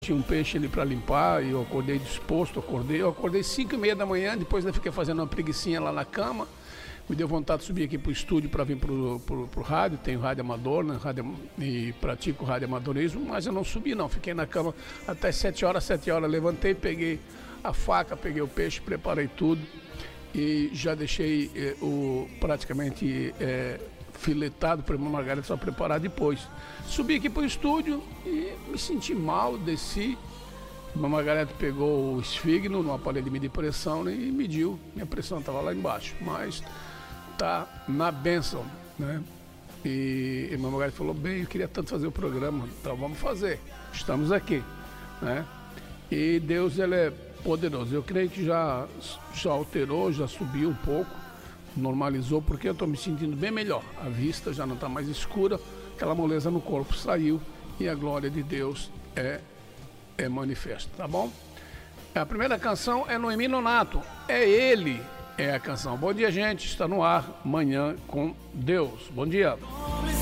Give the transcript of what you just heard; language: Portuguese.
tinha um peixe ali para limpar e eu acordei disposto, eu acordei 5h30 da manhã, depois eu fiquei fazendo uma preguicinha lá na cama, me deu vontade de subir aqui pro estúdio para vir pro rádio, tenho rádio amador, né, e pratico rádio amadorismo, mas eu não subi não, fiquei na cama até 7 horas, levantei, peguei a faca, peguei o peixe, preparei tudo e já deixei praticamente filetado para a irmã Margarida só preparar depois. Subi aqui para o estúdio e me senti mal, desci. A irmã Margarida pegou o esfígeno no aparelho de medir pressão, né, e mediu. Minha pressão estava lá embaixo, mas tá na bênção, né? E a irmã Margarida falou: bem, eu queria tanto fazer o programa, então vamos fazer. Estamos aqui, né? E Deus, ele é poderoso. Eu creio que já alterou, já subiu um pouco, normalizou, porque eu estou me sentindo bem melhor. A vista já não está mais escura, aquela moleza no corpo saiu e a glória de Deus é manifesta, tá bom? A primeira canção é Noemi Nonato, é Ele, é a canção. Bom dia, gente, está no ar, Manhã com Deus. Bom dia.